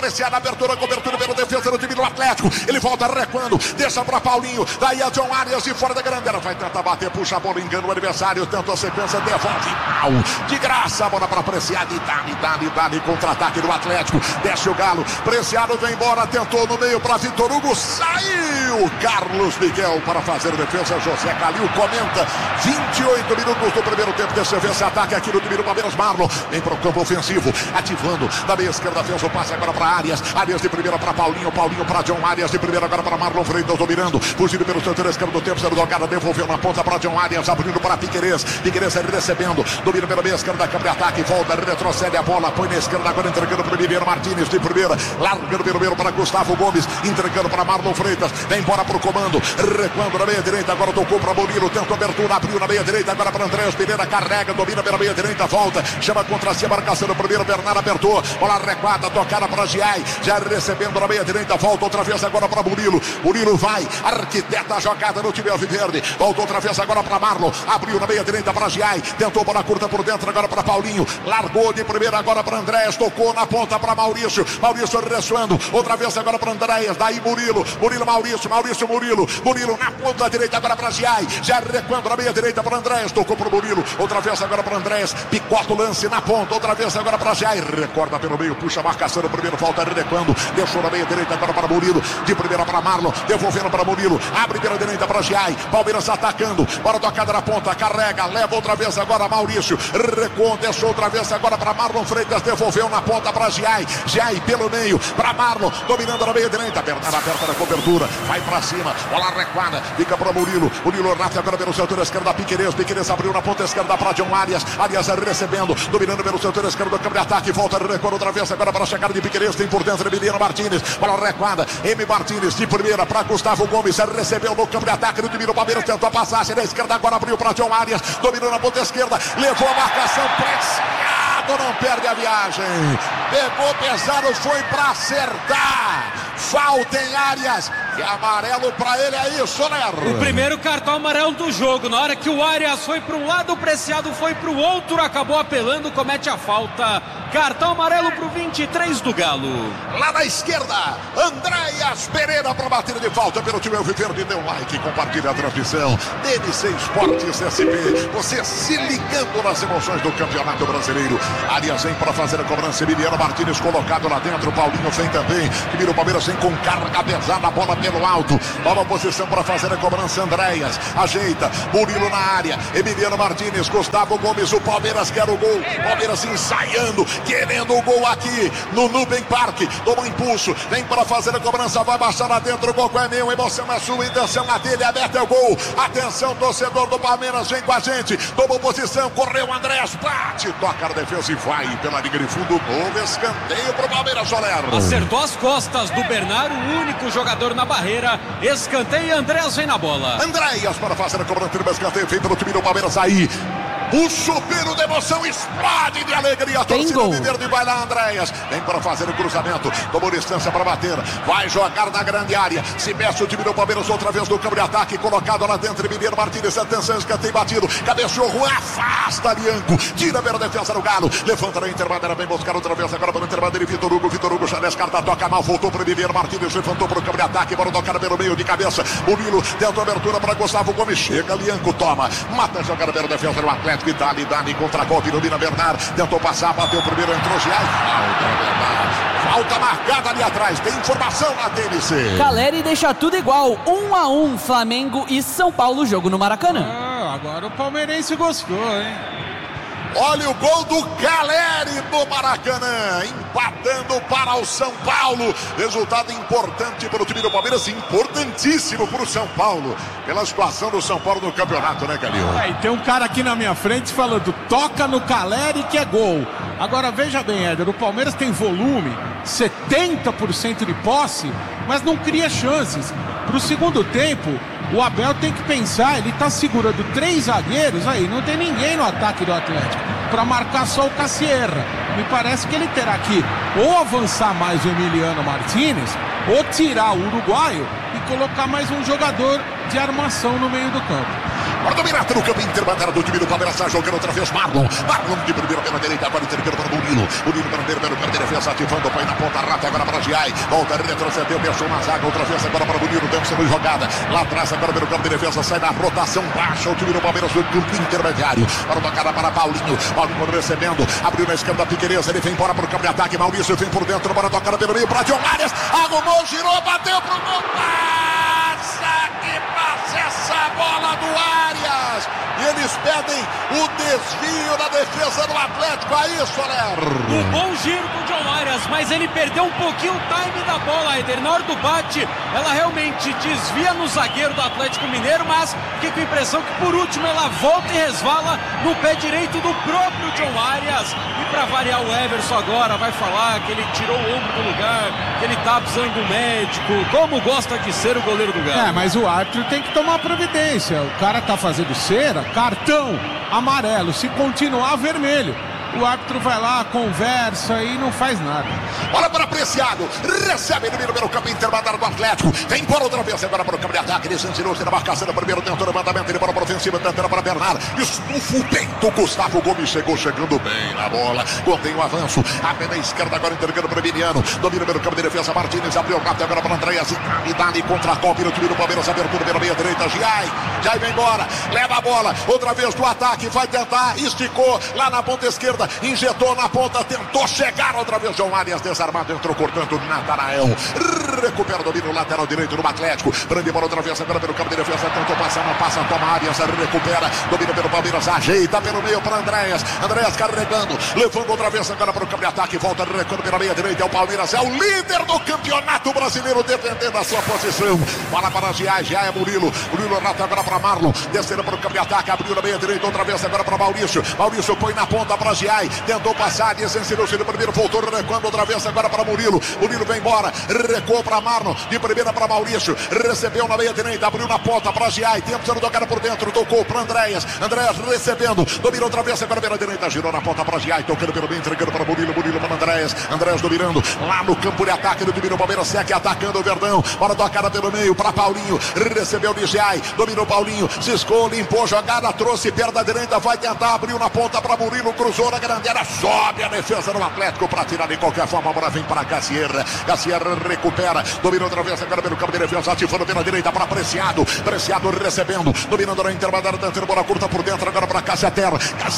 apreciada, abertura, cobertura pela defesa do time do Atlético. Ele volta recuando, deixa para Paulinho. Daí a John Arias de fora da grande área. Vai tentar bater, puxa a bola, engana o adversário. Tenta a sequência, devolve mal. De graça, a bola para Preciado. E dá contra-ataque do Atlético. Desce o Galo. Preciado vem embora, tentou no meio para Vitor Hugo. Saiu Carlos Miguel para fazer a defesa. José Calil comenta. 28 minutos do primeiro tempo. Deixa eu ver esse ataque aqui no time do Palmeiras. Marlon vem para o campo ofensivo. Ativando da meia esquerda. Fez o passe agora para Arias. Arias de primeira para Paulinho. Paulinho para John Arias. De primeira agora para Marlon Freitas. Dominando. Fugindo pelo setor esquerdo do tempo. Sendo jogada. Devolveu na ponta para John Arias. Abrindo para Piquerez. Piquerez recebendo. Domina pela meia esquerda. Câmbio de ataque. Volta. Retrocede a bola. Põe na esquerda. Agora entregando para o Viviano Martínez. De primeira. Largando pelo meio para Gustavo Gomes. Entregando para Marlon Freitas. Vem embora para o comando. Recuando na meia direita. Agora tocou para Murilo. Tenta abertura. Abriu na meia direita. Agora para Andréas Pereira. Carrega. Domina pela meia direita. Volta. Chama contra si a marcação do primeiro. Bernardo apertou. Bola recuada. Tocada para Giai. Já recebendo na meia direita. Volta outra vez agora para Murilo. Murilo vai. Arquiteta a jogada no time alviverde. Volta outra vez agora para Marlon. Abriu na meia direita para Giai. Tentou bola curta por dentro. Agora para Paulinho. Largou de primeira agora para Andréas. Tocou na ponta para Maurício. Maurício ressoando. Outra vez agora para Andréas. Daí Murilo. Murilo Maurício. Maurício Murilo. Murilo na ponta direita agora para Giai. Já recuando na meia direita para Andréas. Tocou para o Murilo. Outra vez agora para Andréas. Picota o lance na ponta. Outra vez agora para Giai. Recorda pelo meio. Puxa a marcação no primeiro. Volta recuando. Deixou na meia direita agora para Murilo. De primeira para Marlon. Devolvendo para Murilo. Abre pela direita para Giai. Palmeiras atacando. Bora tocada na ponta. Carrega. Leva outra vez agora Maurício. Recuou. Deixou outra vez agora para Marlon Freitas. Devolveu na ponta para Giai. Giai pelo meio para Marlon. Dominando na meia direita. Bernardo aperta na cobertura. Vai para cima. Bola recuada. Fica para Murilo. Murilo Rafa agora pelo setor esquerdo. Piquerez. Piquerez abriu na ponta esquerda para John Arias. Arias recebendo. Dominando pelo setor esquerdo. Câmbio de ataque. Volta recuando outra vez agora para a chegada de Piquerez. Tem por dentro Emiliano Martínez. Bola recuada. M. Martínez de primeira para Gustavo Gomes. Recebeu no campo de ataque do time do Palmeiras. Tentou a passagem na esquerda. Agora abriu para John Arias. Dominou na ponta esquerda. Levou a marcação. Preciado. Não perde a viagem. Pegou pesado. Foi para acertar. Falta em Arias. E amarelo para ele, é isso, Ler. O primeiro cartão amarelo do jogo. Na hora que o Arias foi para um lado, o Preciado foi para o outro, acabou apelando, comete a falta. Cartão amarelo para o 23 do Galo. Lá na esquerda, Andréas Pereira para bater de falta pelo time alviverde. Dê um like, compartilha a transmissão. DNC Esportes SP. Você se ligando nas emoções do Campeonato Brasileiro. Arias vem para fazer a cobrança. Emiliano Martínez colocado lá dentro. Paulinho vem também. Time do Palmeiras vem com carga pesada. A bola pelo alto. Nova posição para fazer a cobrança. Andréas ajeita. Murilo na área. Emiliano Martínez. Gustavo Gomes. O Palmeiras quer o gol. Palmeiras ensaiando. Querendo o gol aqui no Nubank Park. Toma impulso. Vem para fazer a cobrança. Vai baixar lá dentro. O gol é meu. Emoção é sua. Intenção é dele. Aberto é o gol. Atenção, torcedor do Palmeiras. Vem com a gente. Tomou posição. Correu Andréas. Bate. Toca na defesa e vai pela linha de fundo. Novo escanteio para o Palmeiras. Soler. Acertou as costas do Bernardo. O único jogador na barreira. Escanteio e Andréas vem na bola. Andréas para fazer a cobrança do escanteio. Vem pelo time do Palmeiras aí. O chupiro de emoção explode de alegria. A torcida verde vai lá, Andréas. Vem para fazer o cruzamento. Tomou distância para bater. Vai jogar na grande área. Se mexe o time do Palmeiras outra vez no campo de ataque. Colocado lá dentro. Emiliano Martínez. Atenção, escanteio batido. Cabeceou. Afasta Lianco. Tira pela defesa do Galo. Levanta na interbandeira. Vem buscar outra vez agora para a interbandeira. Vitor Hugo. Vitor Hugo já descarta. Toca mal. Voltou para Emiliano Martínez. Levantou para o campo de ataque. Bora tocar pelo meio de cabeça. Murilo. Tenta abertura para Gustavo Gomes. Chega Lianco. Toma. Mata a jogada pela defesa do Atlético. E Dali contra golpe, domina Bernard, tentou passar, bateu o primeiro, entrou Giai, falta marcada ali atrás, tem informação na TNC. Caleri deixa tudo igual, 1-1, Flamengo e São Paulo, jogo no Maracanã. Agora o palmeirense gostou, hein? Olha o gol do Caleri no Maracanã, empatando para o São Paulo. Resultado importante para o time do Palmeiras, importantíssimo para o São Paulo, pela situação do São Paulo no campeonato, né, Calil? E tem um cara aqui na minha frente falando, toca no Caleri que é gol. Agora veja bem, Éder, o Palmeiras tem volume, 70% de posse, mas não cria chances. Para o segundo tempo, o Abel tem que pensar, ele está segurando 3 zagueiros, aí não tem ninguém no ataque do Atlético, para marcar só o Cassierra. Me parece que ele terá que ou avançar mais o Emiliano Martínez, ou tirar o uruguaio e colocar mais um jogador de armação no meio do campo. Para dominar no campo interbandeira do time do Palmeiras, está jogando outra vez Marlon de primeira pela direita, agora entregando para Murilo pela defesa, ativando, põe na ponta, rata agora para Giai, volta, retrocedeu, deixou na zaga, outra vez agora para Murilo, deu sendo jogada, lá atrás agora pelo campo de defesa, sai na rotação baixa, o time do Palmeiras no campo intermediário, para tocada para Paulinho recebendo, abriu na esquerda Piqueires, ele vem embora para o campo de ataque, Maurício vem por dentro, para tocar pelo meio, para John Arias, arrumou, girou, bateu pro gol, passa, que passa essa bola do Arias, e eles pedem o desvio da defesa do Atlético, aí Soler. O bom giro do John Arias, mas ele perdeu um pouquinho o time da bola, Éder. Na hora do bate, ela realmente desvia no zagueiro do Atlético Mineiro, mas fiquei com a impressão que por último ela volta e resvala no pé direito do próprio John Arias. E para variar, o Everson agora vai falar que ele tirou o ombro do lugar, que ele tá precisando do médico, como gosta de ser o goleiro do Galo. Mas o árbitro tem que tomar providência, o cara tá fazendo cera, cartão amarelo, se continuar vermelho. O árbitro vai lá, conversa e não faz nada. Olha para Preciado, recebe no meio pelo campo intermediário do Atlético, vem embora outra vez agora para o campo de ataque, ele sentiu-se na marcação do primeiro, tentou o mandamento, ele para a ofensiva, tentando para Bernard, estufa o peito, Gustavo Gomes chegando bem na bola, contém o avanço, abre na esquerda agora entregando para o Emiliano, domina pelo campo de defesa, Martínez abriu o rápido agora para o Andréas, e dá-lhe contra a golpe no time do Palmeiras, abertura pela meia direita, Giai vem embora, leva a bola, outra vez do ataque, vai tentar, esticou lá na ponta esquerda, injetou na ponta, tentou chegar outra vez, João Arias desarmado, entrou cortando Natanael, recupera o domínio lateral direito do Atlético, prende bola outra vez agora pelo campo de defesa, tentou passar, não passa, toma Arias, recupera, domina pelo Palmeiras, ajeita pelo meio para Andréas carregando, levando outra vez agora para o campo de ataque, volta recuando pela meia direita, é o Palmeiras, é o líder do campeonato brasileiro, defendendo a sua posição, bola para Giai é Murilo rata agora para Marlon, descendo para o campo de ataque, abriu na meia direita, outra vez agora para Maurício põe na ponta para Giai, tentou passar, desensinou-se no primeiro, voltou recuando outra vez agora para Murilo vem embora, recuou para Marlon, de primeira para Maurício, recebeu na meia direita, abriu na ponta para Giai, tentando tocar por dentro, tocou para Andréas recebendo, dominou outra vez agora pela direita, girou na ponta para Giai, tocando pelo meio, entregando para Murilo para Andréas dominando, lá no campo de ataque do time do Palmeiras, segue atacando o Verdão, bola tocada pelo meio para Paulinho, recebeu de Giai, dominou Paulinho, ciscou, limpou, jogada, trouxe perda direita, vai tentar, abriu na ponta para Murilo, cruzou na grande área, sobe a defesa do Atlético para tirar de qualquer forma, agora vem para Cassierra recupera, dominou outra vez agora pelo campo de defesa, ativando pela direita para Preciado recebendo, dominando na intermediária, tentando bola curta por dentro agora para Cassierra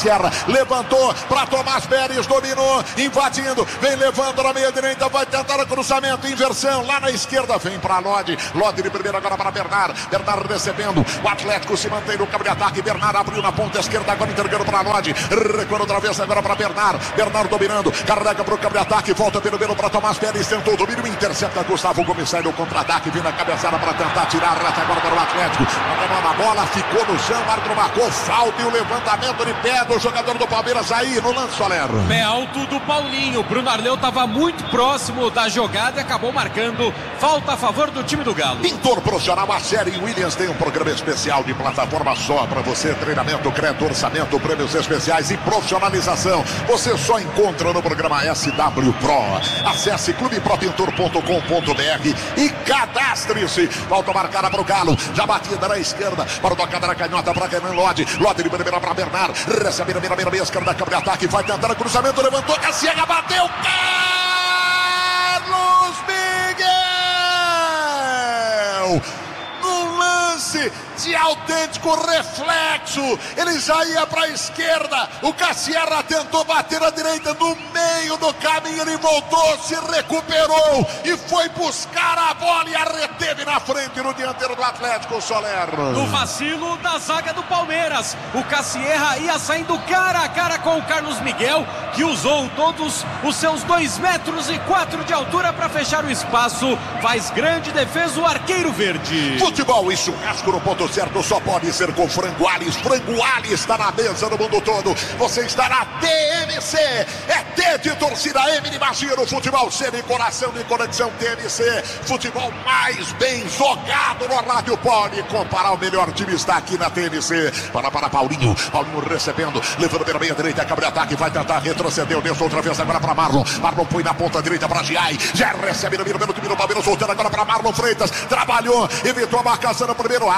levantou para Tomás Pérez, dominou, invadindo, vem levando na meia direita, vai tentar o cruzamento, inversão, lá na esquerda, vem para Lodi de primeira agora para Bernard recebendo, o Atlético se mantém no campo de ataque, Bernard abriu na ponta esquerda, agora entregando para Lodi, recuando outra vez agora para Bernard dominando, carrega para o campo de ataque, volta pelo meio para Tomás Pérez, tentou o domínio, intercepta Gustavo Gomes, sai no contra-ataque, vindo a cabeçada para tentar tirar a rata agora para o Atlético, a bola ficou no chão, o árbitro marcou falta e o levantamento de pé do jogador do Palmeiras aí no lance, Soler. Pé alto do Paulinho, Bruno Arleu estava muito próximo da jogada e acabou marcando falta a favor do time do Galo. Pintor profissional, a série Williams tem um programa especial de plataforma só para você, treinamento, crédito, orçamento, prêmios especiais e profissionalização, você só encontra no programa SW Pro. Acesse clubepropintor.com.br e cadastre-se. Volta marcada para o Galo, já batida na esquerda, para o tocada na canhota para Renan Lodi de primeira para Bernard, recebe na meia esquerda, câmera de ataque, vai tentar o cruzamento, levantou, Cassiega, bateu, Carlos Miguel! No lance de autêntico reflexo, ele já ia para a esquerda, o Cassierra tentou bater à direita, no meio do caminho ele voltou, se recuperou e foi buscar a bola e a reteve na frente no dianteiro do Atlético, Soler. No vacilo da zaga do Palmeiras, o Cassierra ia saindo cara a cara com o Carlos Miguel, que usou todos os seus 2,4 metros de altura para fechar o espaço, faz grande defesa o arqueiro verde. Futebol e churrasco no ponto certo só pode ser com Frango Alves. Frango Alves está na mesa no mundo todo. Você está na TMC. É T de torcida, M de magia no futebol. C de coração de conexão TMC. Futebol mais bem jogado no rádio. Pode comparar, o melhor time está aqui na TMC. Para Paulinho. Paulinho recebendo, levando pela meia direita, cabe de ataque, vai tentar retroceder. Desce outra vez agora para Marlon. Marlon põe na ponta direita para Giai. Já recebe no meio do time do Palmeiras, voltando agora para Marlon Freitas. Trabalhou, evitou a marcação no primeiro. Arias em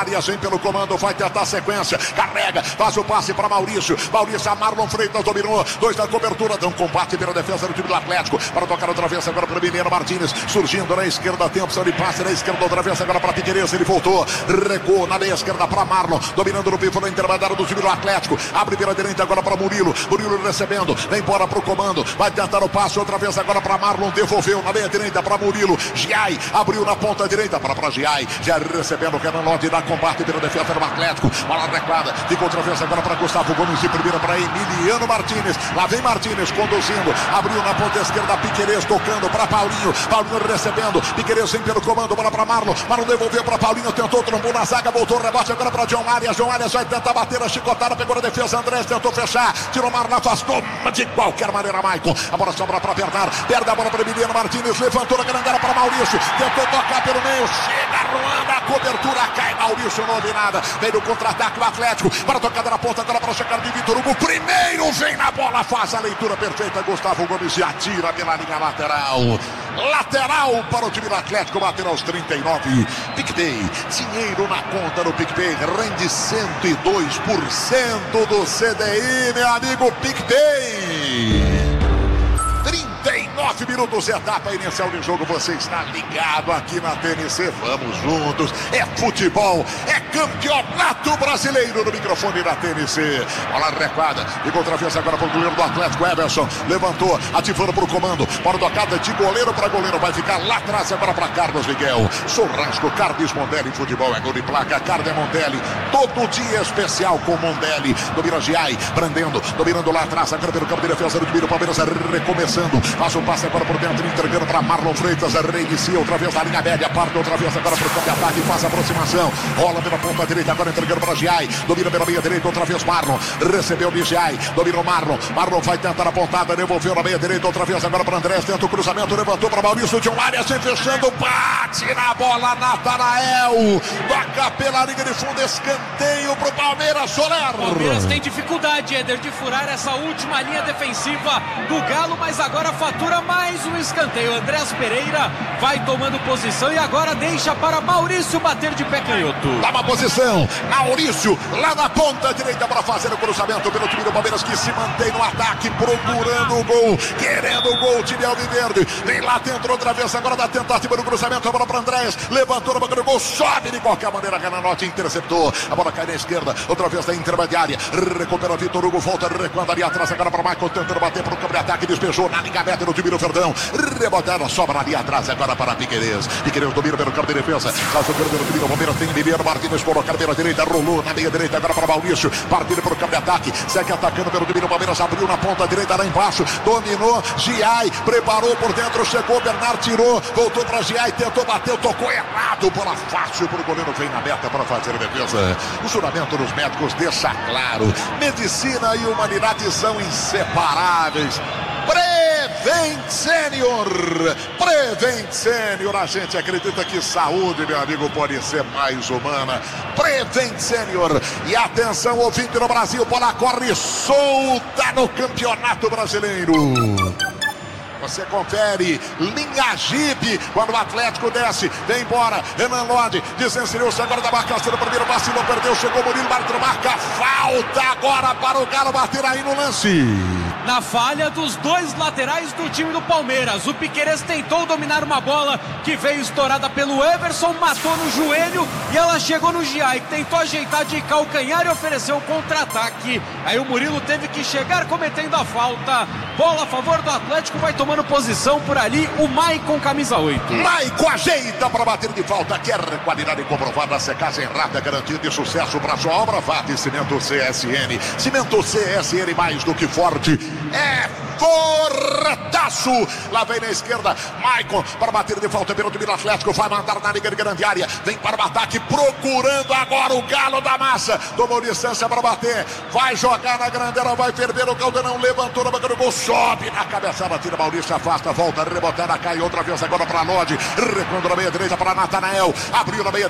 pelo comando, vai tentar a sequência, carrega, faz o passe para Maurício, a Marlon Freitas dominou, 2 na cobertura, dá um combate pela defesa do time do Atlético, para tocar outra vez agora para o Emiliano Martínez, surgindo na esquerda, tem opção de passe na esquerda, outra vez agora para Piquerez, ele voltou, recuou na meia esquerda para Marlon, dominando no pivô na intermediária do time do Atlético, abre pela direita agora para Murilo recebendo, vem embora para o comando, vai tentar o passe outra vez agora para Marlon, devolveu na meia direita para Murilo, Giai abriu na ponta direita para Giai, já recebendo o Renan Lodi, dá combate pela defesa do Atlético, bola recuada, fica outra vez agora para Gustavo Gomes de primeira para Emiliano Martínez, lá vem Martínez conduzindo, abriu na ponta esquerda, Piquerez tocando para Paulinho recebendo, Piquerez vem pelo comando, bola para Marlon devolveu para Paulinho, tentou, trombou na zaga, voltou, rebote agora para John Arias vai tentar bater a chicotada, pegou a defesa, Andrés tentou fechar, tirou Marlon, afastou, de qualquer maneira Maicon, a bola sobra para Bernard, perde a bola para Emiliano Martínez, levantou na grande área para Maurício, tentou tocar pelo meio, chega Ruanda, a cobertura cai, Maurício não ouve nada, veio o contra-ataque do Atlético, para a tocada na ponta, agora para chegar de Vitor Hugo, primeiro vem na bola, faz a leitura perfeita, Gustavo Gomes e atira pela linha lateral para o time do Atlético, bater aos 39, PicPay, dinheiro na conta do PicPay, rende 102% do CDI, meu amigo PicPay. 39 minutos, etapa inicial de jogo, você está ligado aqui na TNC, vamos juntos, é futebol, é campeonato brasileiro no microfone da TNC, bola recuada, e outra vez agora para o goleiro do Atlético, Everson, levantou, ativando para o comando, bola tocada de goleiro para goleiro, vai ficar lá atrás agora para Carlos Miguel, Churrasco, Carnes Mondelli, futebol é gol de placa, Carne Mondelli, todo dia especial com Mondelli, domina Giai, prendendo, dominando lá atrás, agora pelo campo de defesa do time do Palmeiras, recomeçando, faz o passe agora por dentro, entregando para Marlon Freitas, reinicia outra vez na linha média, parte outra vez agora para o campo de ataque, faz a aproximação, rola pela ponta direita, agora entregando para Giai, domina pela meia direita, outra vez Marlon, recebeu de Giai, dominou Marlon vai tentar a pontada, devolveu na meia direita, outra vez agora para Andrés, tenta o cruzamento, levantou para Maurício, John Arias, fechando, bate na bola, Natanael, toca pela linha de fundo, escanteio para o Palmeiras, Soler. O Palmeiras tem dificuldade, Éder, de furar essa última linha defensiva do Galo, mas agora fatura mais um escanteio. Andrés Pereira vai tomando posição e agora deixa para Maurício bater de pé canhoto. Dá uma posição, Maurício lá na ponta direita para fazer o cruzamento pelo time do Palmeiras, que se mantém no ataque, procurando o gol, querendo o gol, o time alviverde, vem lá dentro outra vez agora da tentativa do cruzamento, a bola para Andrés, levantou no banco do gol, sobe de qualquer maneira, Cananotti interceptou, a bola cai na esquerda, outra vez da intermediária, recupera Vitor Hugo, volta recuando ali atrás agora para Maicon, tentando bater para o campo de ataque, despejou na linha meta do time do Verdão, rebotaram, sobra ali atrás agora para Piquerez domina pelo campo de defesa, faz o pelo time do Palmeiras, tem Emiliano Martínez, colocar pela direita, rolou na meia direita agora para Maurício, partindo pelo campo de ataque, segue atacando pelo time do Palmeiras, abriu na ponta direita lá embaixo, dominou, Giai, preparou por dentro, chegou, Bernard tirou, voltou para Giai, tentou, bateu, tocou errado, bola fácil para o goleiro, vem na meta para fazer a defesa. O juramento dos médicos deixa claro, medicina e humanidade são inseparáveis. Prevent Senior, a gente acredita que saúde, meu amigo, pode ser mais humana. Prevent Senior, e atenção, ouvinte no Brasil, bola corre solta no Campeonato Brasileiro. Você confere, linha Jeep, quando o Atlético desce, vem embora, Renan Lodi, desensinou-se agora da marcação do primeiro, vacilou, perdeu, chegou Murilo, árbitro marca, falta agora para o Galo bater aí no lance. Na falha dos dois laterais do time do Palmeiras, o Piquerez tentou dominar uma bola que veio estourada pelo Everson, matou no joelho e ela chegou no Giai, que tentou ajeitar de calcanhar e ofereceu um contra-ataque. Aí o Murilo teve que chegar cometendo a falta. Bola a favor do Atlético, vai tomando posição por ali o Maicon, camisa 8. Maicon ajeita para bater de falta, quer qualidade comprovada, secagem rápida, garantia de sucesso para sua obra. Vate Cimento CSN, Cimento CSN mais do que forte, é fortaço. Lá vem na esquerda Maicon para bater de falta pelo time do Atlético, vai mandar na liga de grande área, vem para o ataque, procurando agora o Galo da Massa, tomou distância para bater, vai jogar na grandeira, vai ferver o Caldeirão, levantou na banca do gol, sobe na cabeçada, tira Maurício, afasta, volta, rebotando, cai outra vez agora para Lodi, recuando na meia direita para Natanael, abriu na meia